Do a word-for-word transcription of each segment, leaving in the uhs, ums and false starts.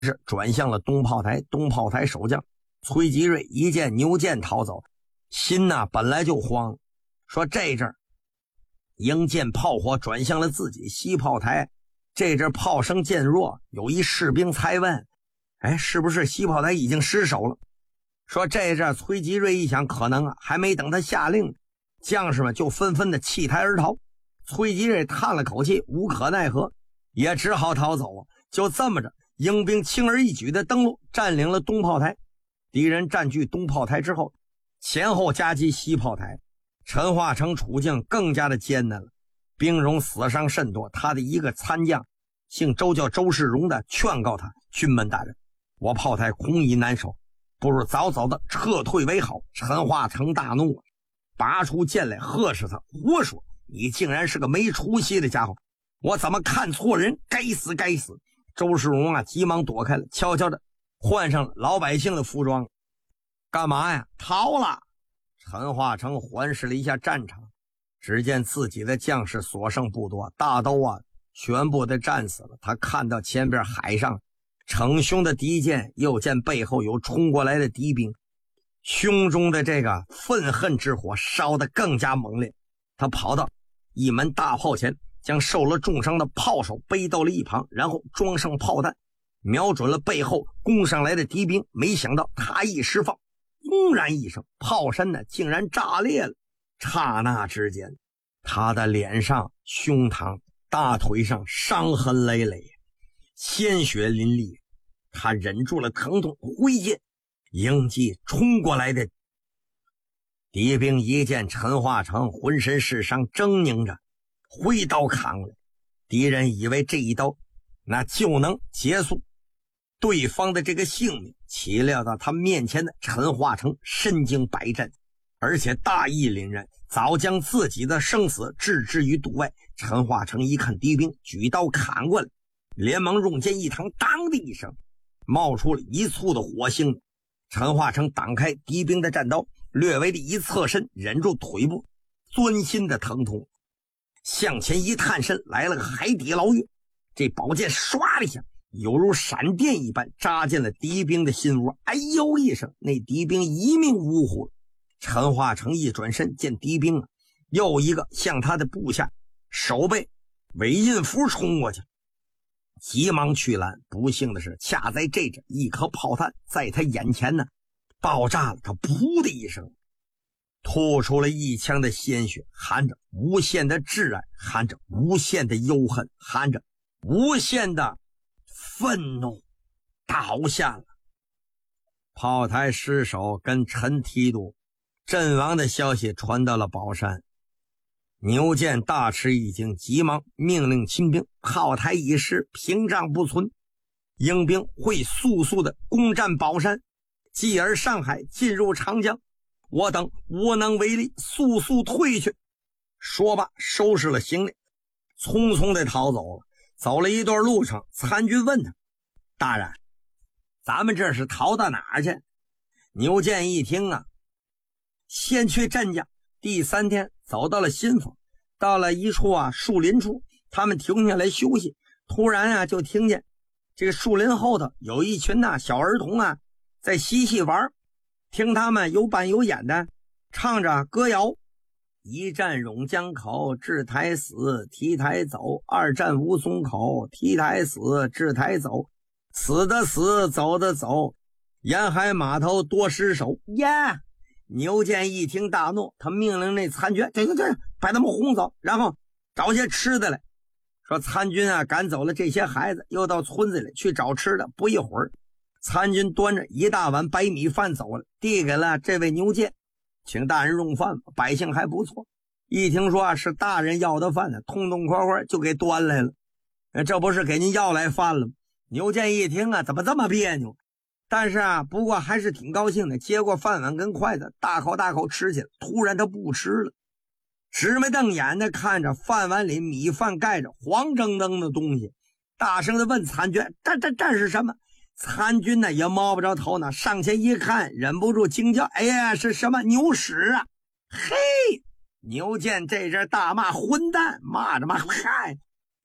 是转向了东炮台。东炮台守将崔吉瑞一见牛建逃走，心呐本来就慌，说这阵儿营建炮火转向了自己西炮台，这阵炮声渐弱，有一士兵猜问，哎，是不是西炮台已经失守了？说这阵崔吉瑞一想，可能啊，还没等他下令，将士们就纷纷的弃台而逃。崔吉瑞叹了口气，无可奈何，也只好逃走啊。就这么着，英兵轻而易举的登陆，占领了东炮台。敌人占据东炮台之后，前后夹击西炮台，陈化成处境更加的艰难了，兵戎死伤甚多。他的一个参将姓周，叫周世荣的，劝告他：军门大人，我炮台空已难守，不如早早的撤退为好。陈化成大怒，拔出剑来呵斥他，胡说，你竟然是个没出息的家伙，我怎么看错人，该死该死。周世荣啊急忙躲开了，悄悄的换上了老百姓的服装。干嘛呀？逃了。陈化成环视了一下战场，只见自己的将士所剩不多，大都啊全部的战死了。他看到前边海上逞凶的敌舰，又见背后有冲过来的敌兵，胸中的这个愤恨之火烧得更加猛烈。他跑到一门大炮前，将受了重伤的炮手背到了一旁，然后装上炮弹，瞄准了背后攻上来的敌兵。没想到他一释放，轰然一声，炮身呢竟然炸裂了。刹那之间，他的脸上、胸膛、大腿上伤痕累累，鲜血淋漓。他忍住了疼痛，挥剑迎击冲过来的敌兵。一见陈化成浑身是伤，狰狞着挥刀砍过来。敌人以为这一刀那就能结束对方的这个性命，岂料到他面前的陈化成身经百战，而且大义凛然，早将自己的生死置之于度外。陈化成一看敌兵举刀砍过来，连忙用剑一趟，当的一声冒出了一簇的火星。陈化成挡开敌兵的战刀，略微的一侧身，忍住腿部钻心的疼痛，向前一探身，来了个海底捞月。这宝剑唰的一下，犹如闪电一般扎进了敌兵的心窝。哎呦一声，那敌兵一命呜呼。陈化成一转身，见敌兵啊，又一个向他的部下手背韦印符冲过去，急忙去拦。不幸的是，恰在这阵，一颗炮弹在他眼前呢爆炸了，他噗的一声吐出了一腔的鲜血，含着无限的挚爱，含着无限的忧恨，含着无限的愤怒，倒下了。炮台失守跟陈提督阵亡的消息传到了宝山，牛建大吃一惊，急忙命令亲兵，炮台已失，屏障不存，英兵会速速的攻占宝山，继而上海，进入长江，我等无能为力，速速退去。说罢收拾了行李，匆匆的逃走了。走了一段路程，参军问他：大人，咱们这是逃到哪儿去？牛建一听啊，先去镇江。第三天走到了新丰，到了一处啊树林处，他们停下来休息。突然啊，就听见这个树林后头有一群呐、啊、小儿童啊在嬉戏玩，听他们有板有眼的唱着歌谣：一战榕江口，至台死，提台走；二战吴淞口，提台死，至台走。死的死，走的走，沿海码头多尸首。耶、yeah! 牛建一听大怒，他命令那参军：这这这，把他们轰走，然后找些吃的来。说参军啊赶走了这些孩子，又到村子里去找吃的。不一会儿，参军端着一大碗白米饭走了，递给了这位牛建：请大人用饭吧，百姓还不错。一听说啊是大人要的饭呢，痛痛快快就给端来了。这不是给您要来饭了吗？牛建一听啊，怎么这么别扭？但是啊，不过还是挺高兴的，接过饭碗跟筷子，大口大口吃起来。突然他不吃了，直眉瞪眼的看着饭碗里米饭盖着黄澄澄的东西，大声的问参军：这这这是什么？参军呢也摸不着头脑，上前一看，忍不住惊叫：哎呀，是什么牛屎啊！嘿！牛建这阵大骂：混蛋！骂着骂：嗨！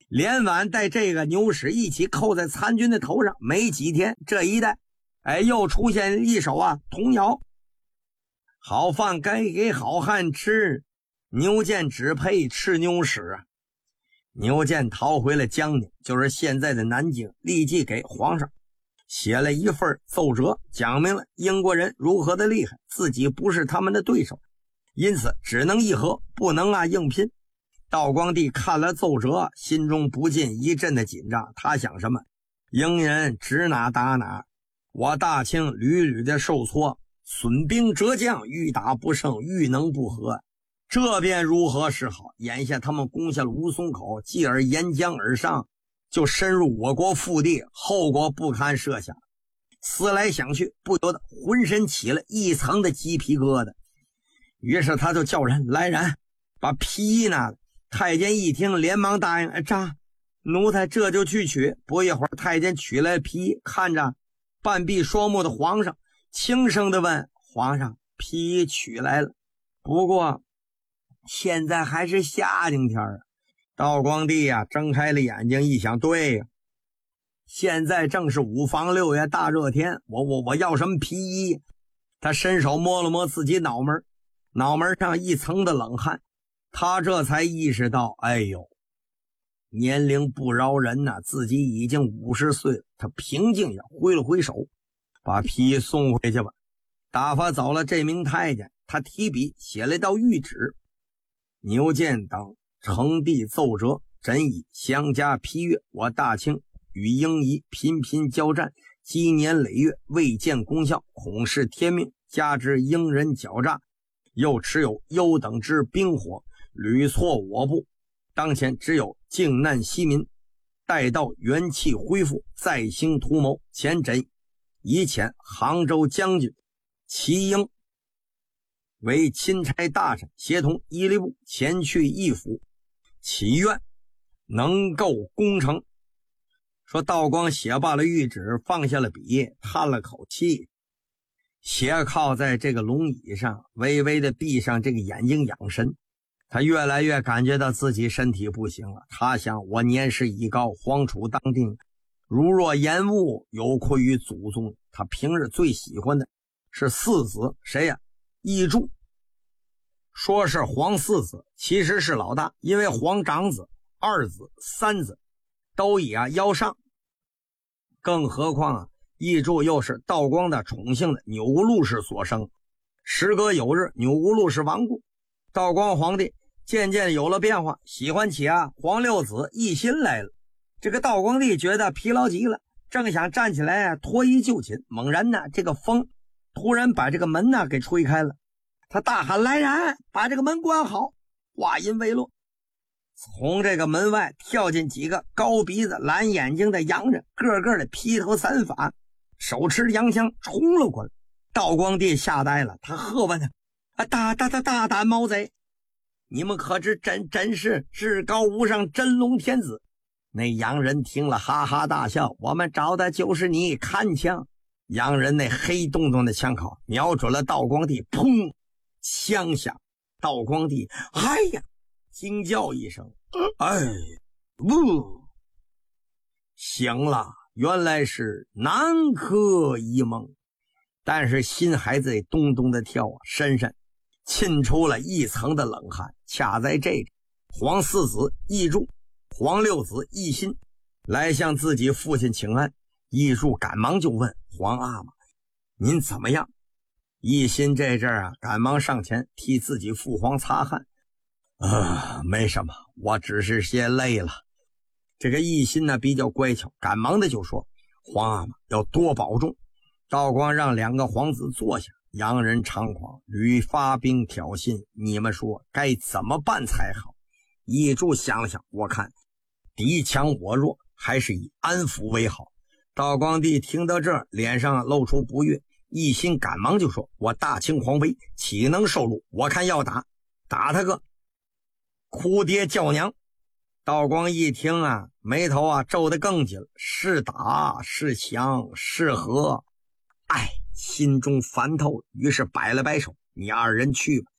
连碗带这个牛屎一起扣在参军的头上。没几天，这一带哎又出现一首啊童谣：好饭该给好汉吃，牛见只配吃牛屎啊。牛见逃回了江宁，就是现在的南京，立即给皇上写了一份奏折，讲明了英国人如何的厉害，自己不是他们的对手，因此只能议和，不能啊硬拼。道光帝看了奏折，心中不禁一阵的紧张。他想什么？英人指哪打哪，我大清屡屡的受挫，损兵折将，欲打不胜，欲能不和，这便如何是好？眼下他们攻下了吴淞口，继而沿江而上，就深入我国腹地，后果不堪设想。思来想去，不由得浑身起了一层的鸡皮疙瘩。于是他就叫人来人，把皮衣拿来。太监一听，连忙答应：“哎，扎，奴才这就去取。”不一会儿，太监取来皮衣，看着半闭双目的皇上，轻声地问：“皇上，皮衣取来了，不过现在还是夏天天啊。”道光帝呀、啊，睁开了眼睛一想，对呀、啊，现在正是五房六月大热天，我我我要什么皮衣？他伸手摸了摸自己脑门，脑门上一层的冷汗。他这才意识到，哎呦，年龄不饶人呐、啊，自己已经五十岁了。他平静下，挥了挥手，把皮送回去吧。打发走了这名太监，他提笔写了一道谕旨：牛见等呈递奏折，朕以相加批阅，我大清与英夷频频交战，积年累月未见功效，恐是天命，加之英人狡诈，又持有优等之兵火，屡挫我部，当前只有靖难息民，待到元气恢复，再兴图谋。前朕以遣杭州将军齐英为钦差大臣，协同伊犁部前去义府，祈愿能够攻城。说道光写罢了谕旨，放下了笔，叹了口气，斜靠在这个龙椅上，微微的闭上这个眼睛养神。他越来越感觉到自己身体不行了。他想，我年事已高，皇储当定，如若延误，有愧于祖宗。他平日最喜欢的是四子，谁呀？奕柱。说是皇四子，其实是老大，因为皇长子、二子、三子都已啊腰上，更何况啊，奕柱又是道光的宠幸的钮钴禄氏所生。时隔有日，钮钴禄氏亡故，道光皇帝渐渐有了变化，喜欢起啊皇六子奕欣来了。这个道光帝觉得疲劳极了，正想站起来啊脱衣就寝，猛然呢，这个风突然把这个门呢给吹开了。他大喊：“来人，把这个门关好！”话音未落，从这个门外跳进几个高鼻子蓝眼睛的洋人，个个的披头散发，手持洋枪冲了过来。道光帝吓呆了，他喝问他：“啊，大大大大胆毛贼，你们可知真真是至高无上真龙天子？”那洋人听了哈哈大笑：“我们找的就是你，看枪！”洋人那黑洞洞的枪口瞄准了道光帝，砰！枪响，道光帝哎呀惊叫一声，哎呜，醒了，原来是南柯一梦。但是心还在咚咚的跳啊，身上沁出了一层的冷汗。恰在这里，皇四子奕柱、皇六子奕欣来向自己父亲请安。奕柱赶忙就问：“皇阿玛，您怎么样？”奕欣这阵啊，赶忙上前替自己父皇擦汗。啊，没什么，我只是些累了。这个奕欣呢比较乖巧，赶忙的就说：“皇阿玛要多保重。”道光让两个皇子坐下，洋人猖狂，屡发兵挑衅，你们说该怎么办才好？奕柱想了想，我看敌强我弱，还是以安抚为好。道光帝听到这儿，脸上露出不悦。奕欣赶忙就说：“我大清皇妃岂能受禄？我看要打，打他个哭爹叫娘。”道光一听啊，眉头啊皱得更紧了，是打是降是和，哎，心中烦透，于是摆了摆手：“你二人去吧。”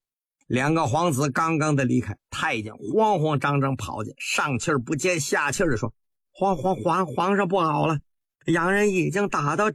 两个皇子刚刚的离开，太监慌慌张张跑进，上气儿不接下气儿的说：皇皇皇皇上不好了，洋人已经打到